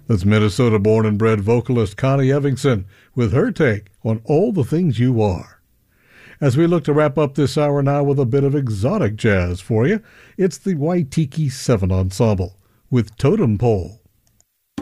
That's Minnesota-born and bred vocalist Connie Evingson with her take on All the Things You Are. As we look to wrap up this hour now with a bit of exotic jazz for you, it's the Waitiki 7 Ensemble with Totem Pole.